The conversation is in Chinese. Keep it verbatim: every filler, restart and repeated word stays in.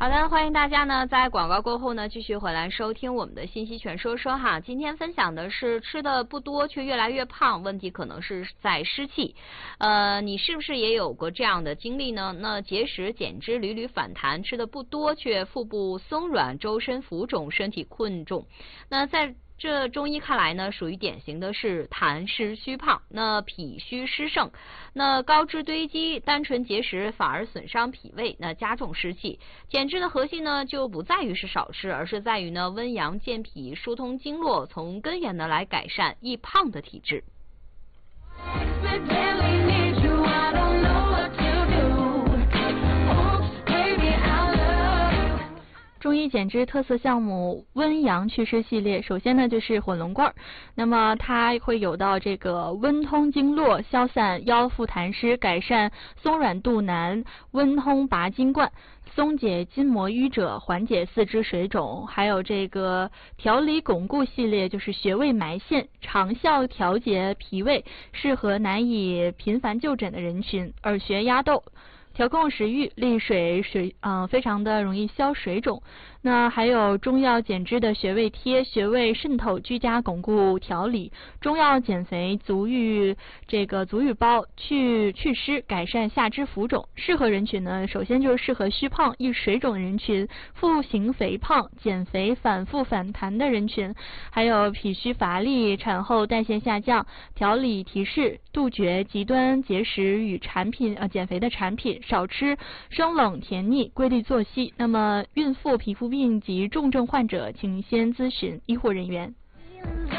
好的，欢迎大家呢在广告过后呢继续回来收听我们的信息全说说哈。今天分享的是吃的不多却越来越胖，问题可能是在湿气。呃，你是不是也有过这样的经历呢？那节食减脂屡屡反弹，吃的不多却腹部松软、周身浮肿、身体困重。那在这中医看来呢，属于典型的是痰湿虚胖，那脾虚湿盛，那高脂堆积，单纯节食反而损伤脾胃，那加重湿气。减脂的核心呢，就不在于是少吃，而是在于呢温阳健脾、疏通经络，从根源呢来改善易胖的体质。 中医减脂特色项目温阳祛湿系列，首先呢就是混龙罐，那么它会有到这个温通经络、消散腰腹痰湿、改善松软肚腩、温通拔筋冠、松解筋膜瘀褶、缓解四肢水肿，还有这个调理巩固系列，就是穴位埋线，长效调节脾胃，适合难以频繁就诊的人群。耳穴压豆，调控食欲，利水水，嗯、呃，非常的容易消水肿。那还有中药减脂的穴位贴、穴位渗透、居家巩固调理，中药减肥足浴这个足浴包，去祛湿，改善下肢浮肿。适合人群呢，首先就是适合虚胖易水肿的人群，腹型肥胖、减肥反复反弹的人群，还有脾虚乏力、产后代谢下降。调理提示：杜绝极端节食与产品呃减肥的产品，少吃生冷甜腻，规律作息。那么孕妇、皮肤病及重症患者，请先咨询医护人员。